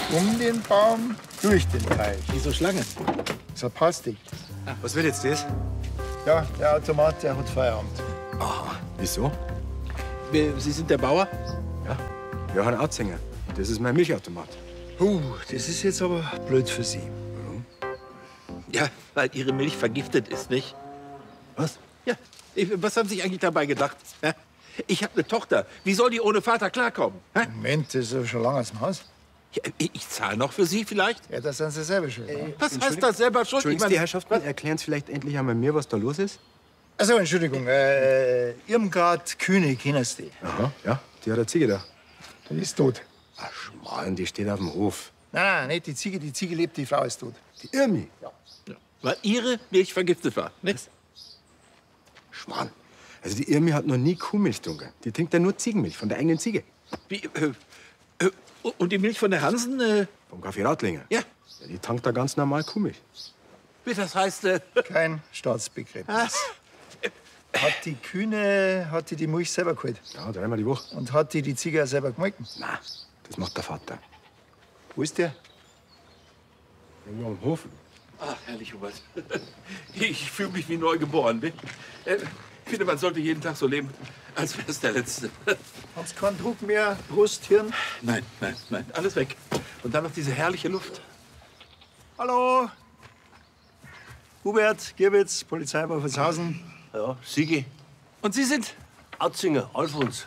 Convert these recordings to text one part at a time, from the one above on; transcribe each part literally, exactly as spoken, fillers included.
Um den Baum, durch den Teich. Wieso Schlange? So Plastik. Ah, was wird jetzt das? Ja, der Automat, der hat Feierabend. Aha, wieso? Sie sind der Bauer? Ja, Johann Atzinger. Das ist mein Milchautomat. Puh, das ist jetzt aber blöd für Sie. Warum? Ja, weil Ihre Milch vergiftet ist, nicht? Was? Ja, ich- was haben Sie sich eigentlich dabei gedacht? Ja? Ich habe eine Tochter. Wie soll die ohne Vater klarkommen? Ja? Moment, das ist ja schon lange aus dem Haus. Ja, Ich, ich zahle noch für Sie vielleicht? Ja, da sind Sie selber schuld. ne? Was heißt das selber schuld? Ich Entschuldigen Sie, meine, die Herrschaften, erklären Sie vielleicht endlich einmal mir, was da los ist? Also, Entschuldigung, äh, Irmgard Kühne, kennen Sie die? Aha, ja, die hat eine Ziege da. Die ist tot. Ach, Schmarrn, die steht auf dem Hof. Nein, nein, nicht die Ziege, die Ziege lebt, die Frau ist tot. Die Irmi. ja, weil Ihre Milch vergiftet war. Nicht? Schmarrn. Also die Irmi hat noch nie Kuhmilch getrunken. Die trinkt ja nur Ziegenmilch von der eigenen Ziege. Wie, äh, äh, und die Milch von der Hansen? Äh, Vom Kaffee Radlinger. ja, Ja, die tankt da ganz normal Kuhmilch. wie das heißt. Äh, Kein Staatsbegräbnis. Hat die Kühne, hat die die Milch selber geholt? Ja, dreimal die Woche. Und hat die die Ziege auch selber gemolken? Nein, das macht der Vater. Wo ist der? Irgendwo am Hof. Ach, herrlich, Hubert. Ich fühle mich wie neu geboren. Äh, Ich finde, man sollte jeden Tag so leben, als wäre es der letzte. Hat's keinen Druck mehr? Brust, Hirn? Nein, nein, nein, alles weg. Und dann noch diese herrliche Luft. Hallo? Hubert, Girbitz, Polizei bei Wolfratshausen. Ja, Sigi. Und Sie sind? Atzinger, Alfons.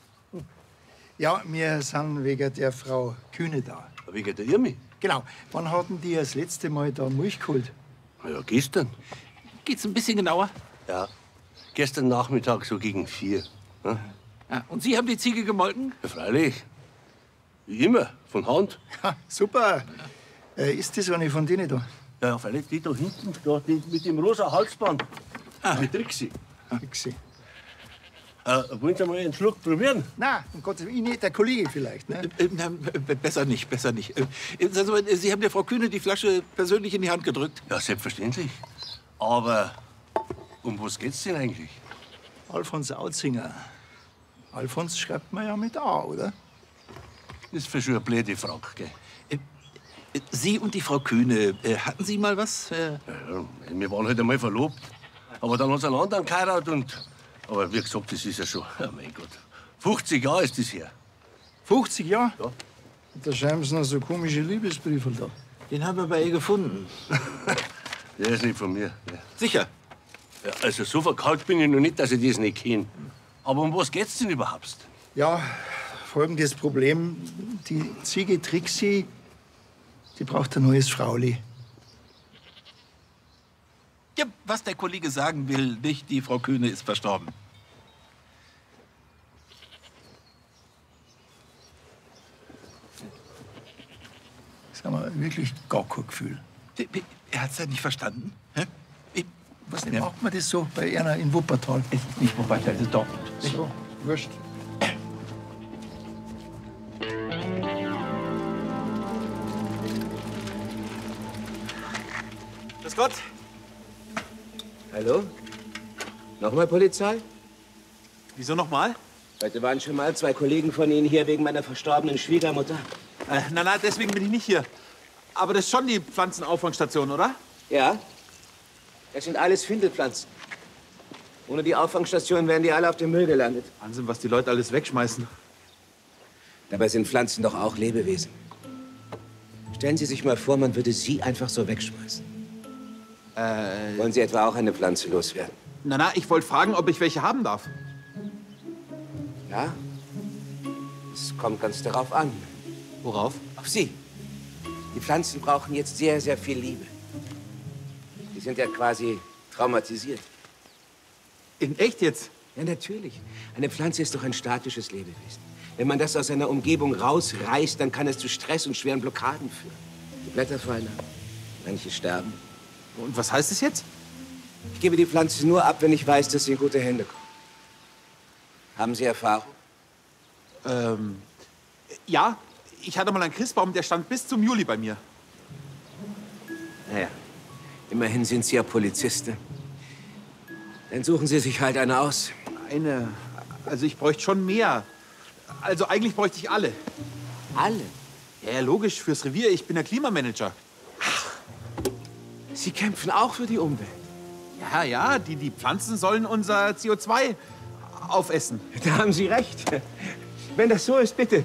Ja, wir sind wegen der Frau Kühne da. Wegen der Irmi. Genau. Wann hatten die das letzte Mal da Milch geholt? Na ja, gestern. Geht's ein bisschen genauer? Ja, gestern Nachmittag so gegen vier. Ja, Ja, und Sie haben die Ziege gemolken? ja freilich. Wie immer, von Hand. Ha, super. Äh, ist das eine von denen da? Ja, ja, freilich, die da hinten, da, die mit dem rosa Halsband. Ah. Die Trixi. Nixi. Äh, wollen Sie mal einen Schluck probieren? Na, um Gottes Willen, ich nicht, der Kollege vielleicht. Ne? Äh, na, äh, besser nicht, besser nicht. Äh, sagen Sie mal, äh, Sie haben der Frau Kühne die Flasche persönlich in die Hand gedrückt. Ja, selbstverständlich. Aber um was geht's denn eigentlich? Alfons Autzinger. Alfons schreibt man ja mit A, oder? Das ist für schon eine blöde Frage, gell? Äh, äh, Sie und die Frau Kühne, äh, hatten Sie mal was? Äh, Ja, ja, wir waren halt einmal verlobt. Aber dann hat es einen anderen geheiratet und... Aber wie gesagt, das ist ja schon... Oh mein Gott. fünfzig Jahre ist das her. fünfzig Jahre? Ja. Da schreiben sie noch so komische Liebesbriefe da. Den haben wir bei ihr gefunden. Der ist nicht von mir. Ja. Sicher. Ja, also so verkalt bin ich noch nicht, dass ich das nicht kenne. Aber um was geht's denn überhaupt? Ja, folgendes Problem. Die Ziege Trixi, die braucht ein neues Frauli. Ja, was der Kollege sagen will, nicht die Frau Kühne ist verstorben. Das haben wir wirklich gar kein Gefühl. Wie- wie- Er hat's ja nicht verstanden. Hä? Ich, Was denn, macht man das so bei einer in Wuppertal? es ist nicht Wuppertal, es ist Dortmund. So, wurscht. Grüß Gott. Hallo? Nochmal Polizei? Wieso nochmal? Heute waren schon mal zwei Kollegen von Ihnen hier wegen meiner verstorbenen Schwiegermutter. Äh, na, na, deswegen bin ich nicht hier. Aber das ist schon die Pflanzenauffangsstation, oder? Ja? Das sind alles Findelpflanzen. Ohne die Auffangstation wären die alle auf dem Müll gelandet. Wahnsinn, was die Leute alles wegschmeißen. Dabei sind Pflanzen doch auch Lebewesen. Stellen Sie sich mal vor, man würde Sie einfach so wegschmeißen. Äh... Wollen Sie etwa auch eine Pflanze loswerden? Na, na, ich wollte fragen, ob ich welche haben darf. Ja? Es kommt ganz darauf an. Worauf? Auf Sie. Die Pflanzen brauchen jetzt sehr, sehr viel Liebe. Die sind ja quasi traumatisiert. In echt jetzt? Ja, natürlich. Eine Pflanze ist doch ein statisches Lebewesen. Wenn man das aus seiner Umgebung rausreißt, dann kann es zu Stress und schweren Blockaden führen. Die Blätter fallen ab, manche sterben. Und was heißt es jetzt? Ich gebe die Pflanze nur ab, wenn ich weiß, dass sie in gute Hände kommt. Haben Sie Erfahrung? Ähm, ja, ich hatte mal einen Christbaum, der stand bis zum Juli bei mir. Naja, immerhin sind Sie ja Polizistin. Dann suchen Sie sich halt eine aus. Eine, also ich bräuchte schon mehr. Also eigentlich bräuchte ich alle. Alle? Ja, logisch, fürs Revier. Ich bin der Klimamanager. Sie kämpfen auch für die Umwelt. Ja, ja, die, die Pflanzen sollen unser C O zwei aufessen. Da haben Sie recht. Wenn das so ist, bitte,